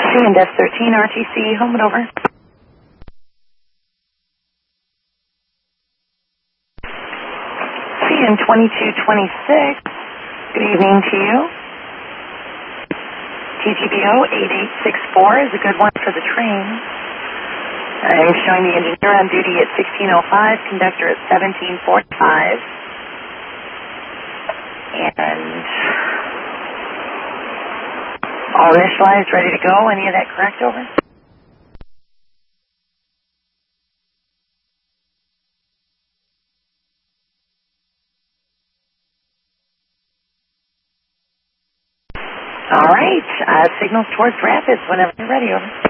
CNS 13 RTC, home and over. CN 2226, good evening to you. TGBO 8864 is a good one for the train. I'm showing the engineer on duty at 1605, conductor at 1745. And all initialized, ready to go. Any of that correct, over? All right. Signals towards Rapids whenever you're ready, over.